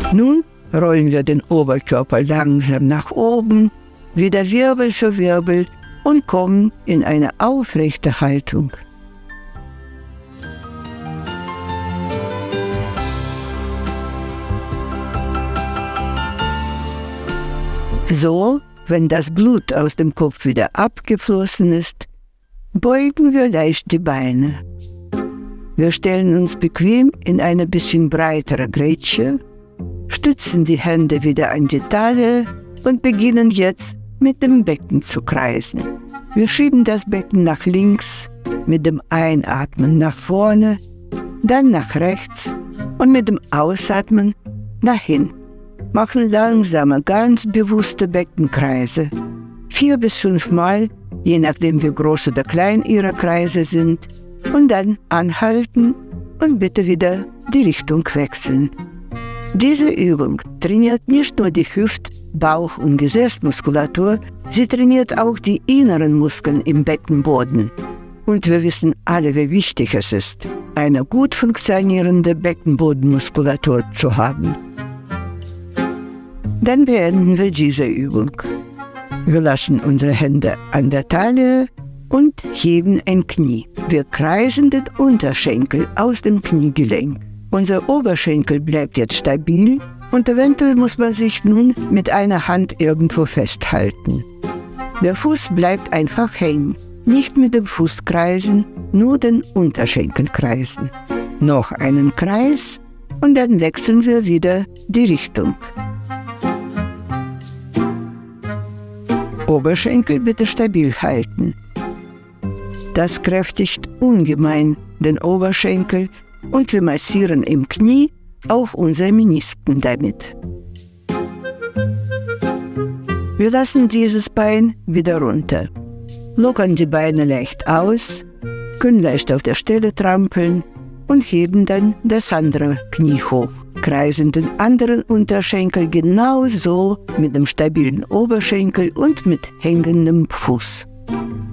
Nun rollen wir den Oberkörper langsam nach oben, wieder Wirbel für Wirbel und kommen in eine aufrechte Haltung. So, wenn das Blut aus dem Kopf wieder abgeflossen ist, beugen wir leicht die Beine. Wir stellen uns bequem in eine bisschen breitere Grätsche, stützen die Hände wieder an die Taille und beginnen jetzt mit dem Becken zu kreisen. Wir schieben das Becken nach links, mit dem Einatmen nach vorne, dann nach rechts und mit dem Ausatmen nach hinten. Machen langsame, ganz bewusste Beckenkreise. 4 bis 5 Mal, je nachdem wie groß oder klein Ihre Kreise sind. Und dann anhalten und bitte wieder die Richtung wechseln. Diese Übung trainiert nicht nur die Hüft-, Bauch- und Gesäßmuskulatur, sie trainiert auch die inneren Muskeln im Beckenboden. Und wir wissen alle, wie wichtig es ist, eine gut funktionierende Beckenbodenmuskulatur zu haben. Dann beenden wir diese Übung. Wir lassen unsere Hände an der Taille und heben ein Knie. Wir kreisen den Unterschenkel aus dem Kniegelenk. Unser Oberschenkel bleibt jetzt stabil und eventuell muss man sich nun mit einer Hand irgendwo festhalten. Der Fuß bleibt einfach hängen. Nicht mit dem Fuß kreisen, nur den Unterschenkel kreisen. Noch einen Kreis und dann wechseln wir wieder die Richtung. Oberschenkel bitte stabil halten. Das kräftigt ungemein den Oberschenkel und wir massieren im Knie auch unsere Menisken damit. Wir lassen dieses Bein wieder runter, lockern die Beine leicht aus, können leicht auf der Stelle trampeln und heben dann das andere Knie hoch. Kreisen den anderen Unterschenkel genauso mit dem stabilen Oberschenkel und mit hängendem Fuß.